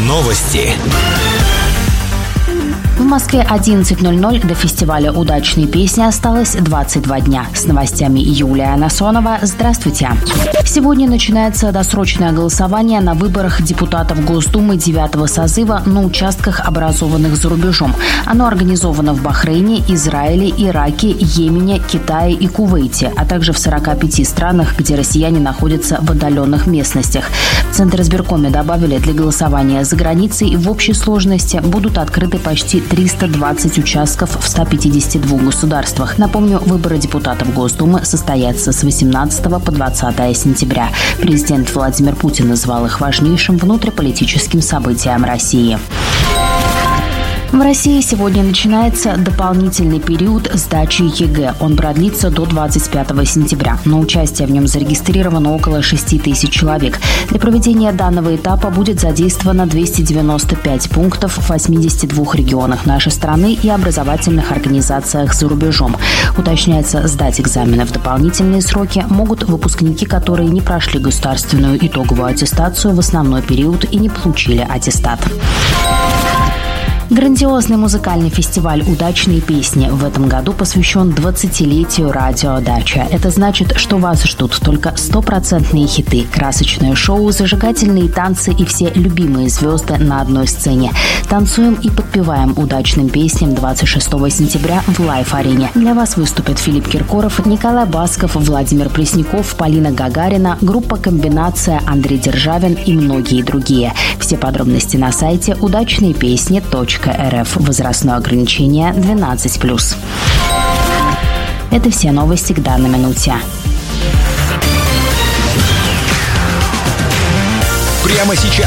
Новости. В Москве 11:00 до фестиваля «Удачные песни» осталось 22 дня. С новостями Юлия Насонова. Здравствуйте. Сегодня начинается досрочное голосование на выборах депутатов Госдумы 9-го созыва на участках, образованных за рубежом. Оно организовано в Бахрейне, Израиле, Ираке, Йемене, Китае и Кувейте, а также в 45 странах, где россияне находятся в отдаленных местностях. В Центризбиркоме добавили, для голосования за границей в общей сложности будут открыты почти 320 участков в 152 государствах. Напомню, выборы депутатов Госдумы состоятся с 18 по 20 сентября. Президент Владимир Путин назвал их важнейшим внутриполитическим событием России. В России сегодня начинается дополнительный период сдачи ЕГЭ. Он продлится до 25 сентября. На участие в нем зарегистрировано около 6 тысяч человек. Для проведения данного этапа будет задействовано 295 пунктов в 82 регионах нашей страны и образовательных организациях за рубежом. Уточняется, сдать экзамены в дополнительные сроки могут выпускники, которые не прошли государственную итоговую аттестацию в основной период и не получили аттестат. Грандиозный музыкальный фестиваль «Удачные песни» в этом году посвящен 20-летию радио «Дача». Это значит, что вас ждут только 100% хиты, красочное шоу, зажигательные танцы и все любимые звезды на одной сцене. Танцуем и подпеваем удачным песням 26 сентября в Лайф-арене. Для вас выступят Филипп Киркоров, Николай Басков, Владимир Пресняков, Полина Гагарина, группа «Комбинация», Андрей Державин и многие другие. Все подробности на сайте удачныепесни.рф. Возрастное ограничение 12+. Это все новости к данной минуте. Прямо сейчас